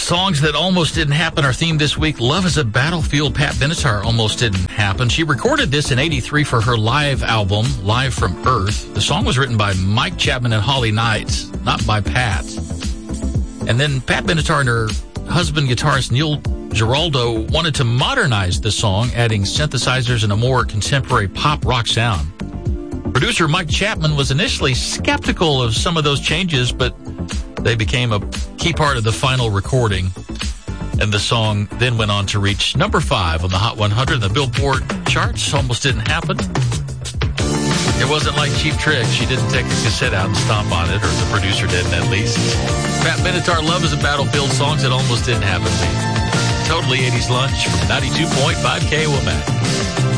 Songs that almost didn't happen. Our theme this week, Love is a Battlefield. Pat Benatar almost didn't happen. She recorded this in 83 for her live album, Live from Earth. The song was written by Mike Chapman and Holly Knight, not by Pat. And then Pat Benatar and her husband, guitarist Neil Giraldo, wanted to modernize the song, adding synthesizers and a more contemporary pop rock sound. Producer Mike Chapman was initially skeptical of some of those changes, but they became a key part of the final recording, and the song then went on to reach number 5 on the Hot 100 and the Billboard charts. Almost didn't happen. It wasn't like Cheap Trick. She didn't take the cassette out and stomp on it, or the producer didn't at least. Pat Benatar, Love is a Battlefield, songs that almost didn't happen. Totally 80s Lunch from 92.5 KOMAC.